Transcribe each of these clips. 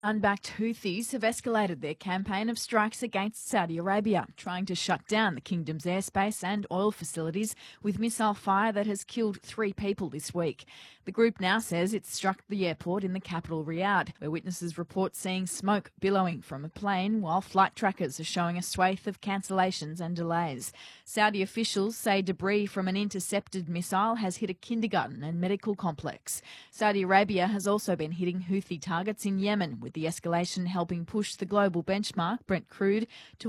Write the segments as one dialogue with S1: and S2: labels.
S1: Unbacked Houthis have escalated their campaign of strikes against Saudi Arabia, trying to shut down the kingdom's airspace and oil facilities with missile fire that has killed 3 people this week. The group now says it struck the airport in the capital Riyadh, where witnesses report seeing smoke billowing from a plane, while flight trackers are showing a swathe of cancellations and delays. Saudi officials say debris from an intercepted missile has hit a kindergarten and medical complex. Saudi Arabia has also been hitting Houthi targets in Yemen, with the escalation helping push the global benchmark, Brent crude, to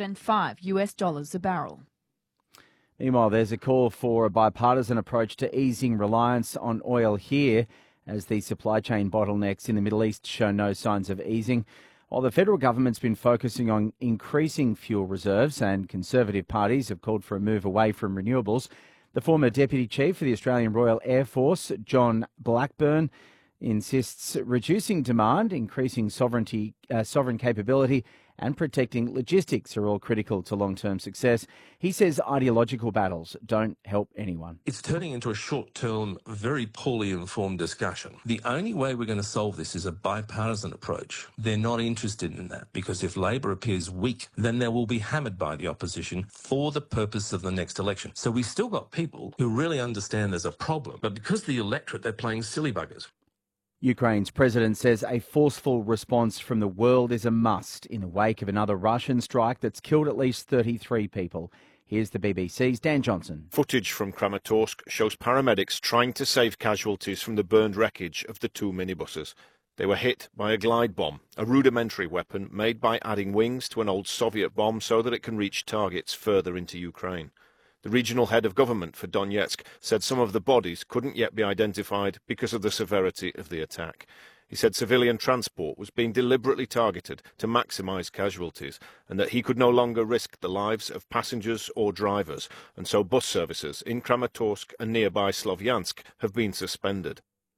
S1: $105 a barrel.
S2: Meanwhile, there's a call for a bipartisan approach to easing reliance on oil here as the supply chain bottlenecks in the Middle East show no signs of easing. While the federal government's been focusing on increasing fuel reserves and Conservative parties have called for a move away from renewables, the former Deputy Chief for the Australian Royal Air Force, John Blackburn, insists reducing demand, increasing sovereign capability and protecting logistics are all critical to long-term success. He says ideological battles don't help anyone.
S3: It's turning into a short-term, very poorly informed discussion. The only way we're going to solve this is a bipartisan approach. They're not interested in that because if Labor appears weak, then they will be hammered by the opposition for the purpose of the next election. So we've still got people who really understand there's a problem, but because of the electorate, they're playing silly buggers.
S2: Ukraine's president says a forceful response from the world is a must in the wake of another Russian strike that's killed at least 33 people. Here's the BBC's Dan Johnson.
S4: Footage from Kramatorsk shows paramedics trying to save casualties from the burned wreckage of the 2 minibuses. They were hit by a glide bomb, a rudimentary weapon made by adding wings to an old Soviet bomb so that it can reach targets further into Ukraine. The regional head of government for Donetsk said some of the bodies couldn't yet be identified because of the severity of the attack. He said civilian transport was being deliberately targeted to maximise casualties and that he could no longer risk the lives of passengers or drivers, and so bus services in Kramatorsk and nearby Slovyansk have been suspended.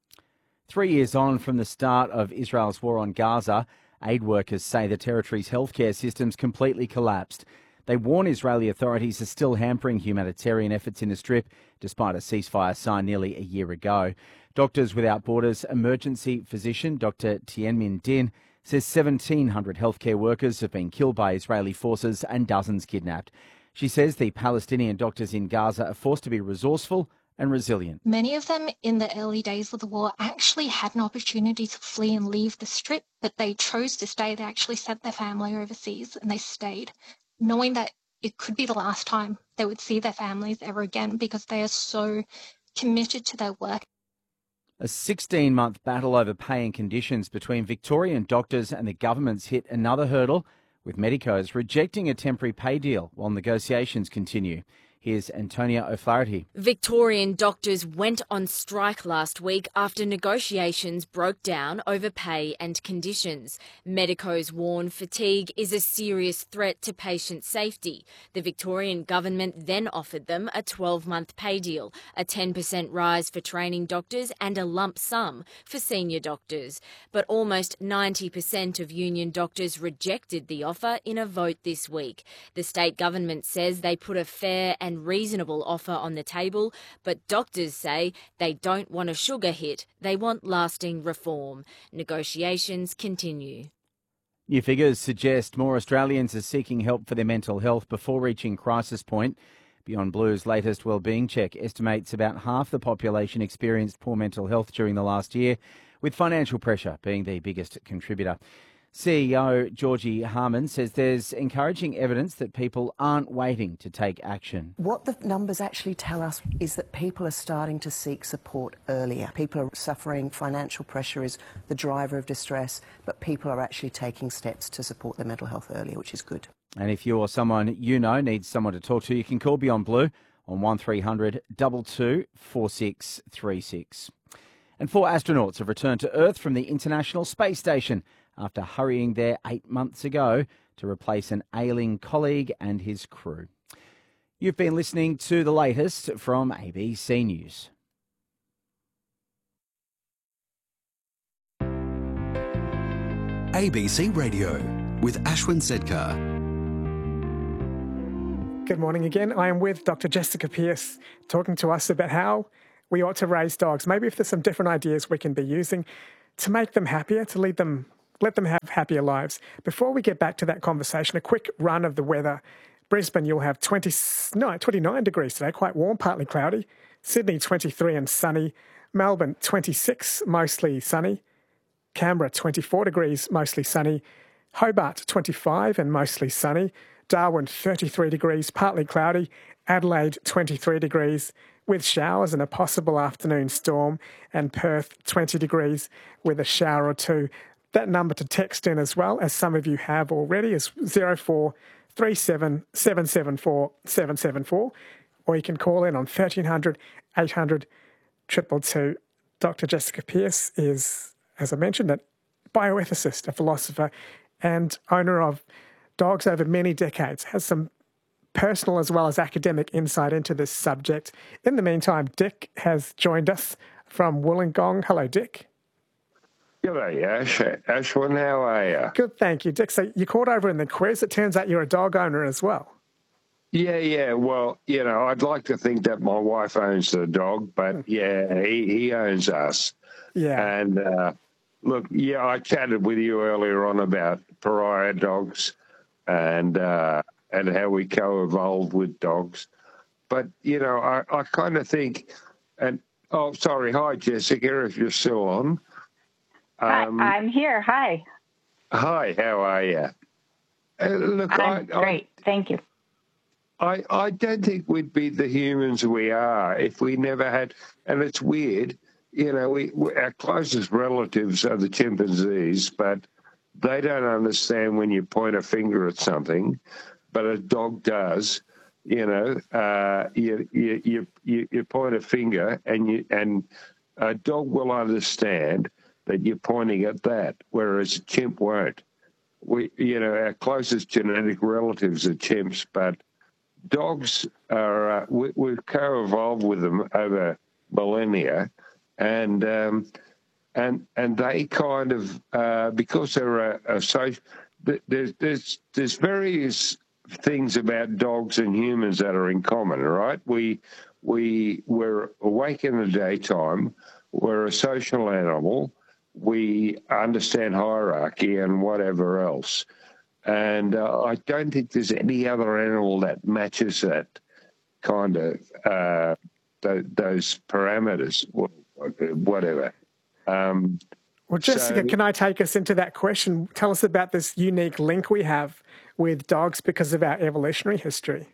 S2: 3 years on from the start of Israel's war on Gaza, aid workers say the territory's healthcare system's completely collapsed. They warn Israeli authorities are still hampering humanitarian efforts in the Strip, despite a ceasefire signed nearly a year ago. Doctors Without Borders emergency physician Dr. Tianmin Din says 1,700 healthcare workers have been killed by Israeli forces and dozens kidnapped. She says the Palestinian doctors in Gaza are forced to be resourceful and resilient.
S5: Many of them in the early days of the war actually had an opportunity to flee and leave the Strip, but they chose to stay. They actually sent their family overseas and they stayed, knowing that it could be the last time they would see their families ever again because they are so committed to their work.
S2: A 16-month battle over pay and conditions between Victorian doctors and the government's hit another hurdle, with medicos rejecting a temporary pay deal while negotiations continue. Here's Antonia O'Flaherty.
S6: Victorian doctors went on strike last week after negotiations broke down over pay and conditions. Medicos warn fatigue is a serious threat to patient safety. The Victorian government then offered them a 12-month pay deal, a 10% rise for training doctors and a lump sum for senior doctors. But almost 90% of union doctors rejected the offer in a vote this week. The state government says they put a fair and reasonable offer on the table, but doctors say they don't want a sugar hit. They want lasting reform. Negotiations continue.
S2: New figures suggest more Australians are seeking help for their mental health before reaching crisis point. Beyond Blue's latest wellbeing check estimates about half the population experienced poor mental health during the last year, with financial pressure being the biggest contributor. CEO Georgie Harman says there's encouraging evidence that people aren't waiting to take action.
S7: What the numbers actually tell us is that people are starting to seek support earlier. People are suffering, financial pressure is the driver of distress, but people are actually taking steps to support their mental health earlier, which is good.
S2: And if you or someone you know needs someone to talk to, you can call Beyond Blue on 1300 22 4636. And 4 astronauts have returned to Earth from the International Space Station after hurrying there 8 months ago to replace an ailing colleague and his crew. You've been listening to the latest from ABC News.
S8: ABC Radio with Ashwin Sedkar.
S9: Good morning again. I am with Dr. Jessica Pearce talking to us about how we ought to raise dogs. Maybe if there's some different ideas we can be using to make them happier, to lead them let them have happier lives. Before we get back to that conversation, a quick run of the weather. Brisbane, you'll have 29 degrees today, quite warm, partly cloudy. Sydney, 23 and sunny. Melbourne, 26, mostly sunny. Canberra, 24 degrees, mostly sunny. Hobart, 25 and mostly sunny. Darwin, 33 degrees, partly cloudy. Adelaide, 23 degrees with showers and a possible afternoon storm. And Perth, 20 degrees with a shower or two. That number to text in as well, as some of you have already, is 0437 774 774. Or you can call in on 1300 800 222. Dr. Jessica Pearce is, as I mentioned, a bioethicist, a philosopher, and owner of dogs over many decades, has some personal as well as academic insight into this subject. In the meantime, Dick has joined us from Wollongong. Hello, Dick.
S10: G'day, Ash. Ashwin, how are you?
S9: Good, thank you, Dick. So you caught over in the quiz. It turns out you're a dog owner as well.
S10: Yeah. Well, I'd like to think that my wife owns the dog, but yeah, he owns us.
S9: Yeah.
S10: And look, I chatted with you earlier on about pariah dogs and how we co-evolved with dogs. But, I kind of think, sorry, hi, Jessica, if you're still on.
S11: I'm here. Hi.
S10: Hi, how are you? Look,
S11: I'm great. Thank you.
S10: I don't think we'd be the humans we are if we never had, and it's weird, our closest relatives are the chimpanzees, but they don't understand when you point a finger at something, but a dog does. You point a finger, and a dog will understand that you're pointing at that, whereas a chimp won't. Our closest genetic relatives are chimps, but dogs are, we've co-evolved with them over millennia, and they kind of, because they're there's various things about dogs and humans that are in common, right? We're awake in the daytime. We're a social animal. We understand hierarchy and whatever else. And I don't think there's any other animal that matches that kind of those parameters, whatever.
S9: Well, Jessica, can I take us into that question? Tell us about this unique link we have with dogs because of our evolutionary history.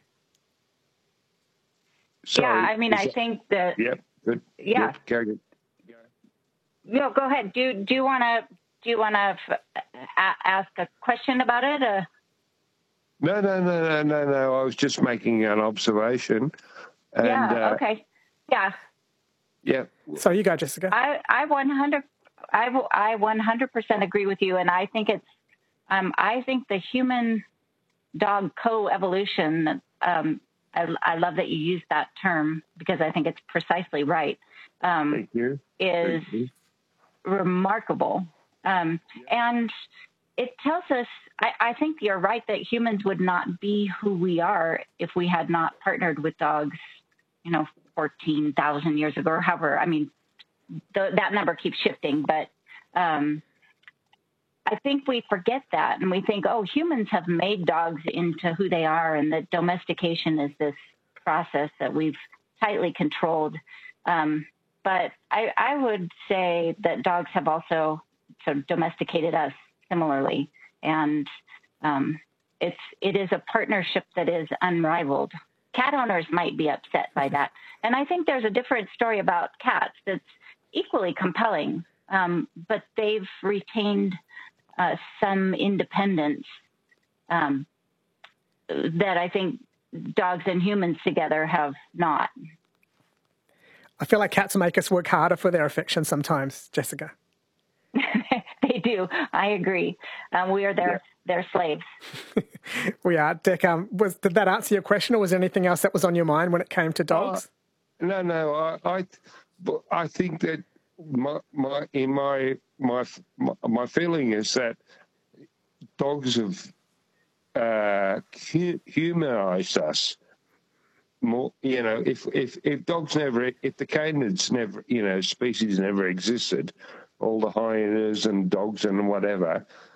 S11: Sorry, I think that...
S10: Yep, good.
S11: Yeah.
S10: Good.
S11: No, go ahead. Do you want to ask a question about it?
S10: No. I was just making an observation. And,
S11: okay. Yeah.
S10: Yeah.
S9: So you go, Jessica.
S11: I 100% agree with you, and I think it's I think the human dog co-evolution. I love that you use that term because I think it's precisely right.
S10: Thank you.
S11: Is
S10: Thank you.
S11: Remarkable. And it tells us, I think you're right that humans would not be who we are if we had not partnered with dogs, 14,000 years ago or however. I mean, that number keeps shifting, but I think we forget that and we think, oh, humans have made dogs into who they are and that domestication is this process that we've tightly controlled. But I would say that dogs have also sort of domesticated us similarly. And it is a partnership that is unrivaled. Cat owners might be upset by that. And I think there's a different story about cats that's equally compelling, but they've retained some independence that I think dogs and humans together have not.
S9: I feel like cats make us work harder for their affection sometimes, Jessica.
S11: They do. I agree. We are their slaves.
S9: We are. Dick, did that answer your question, or was there anything else that was on your mind when it came to dogs?
S10: No. I think that my feeling is that dogs have humanized us more. If dogs never, if the canids never, species never existed, all the hyenas and dogs and whatever,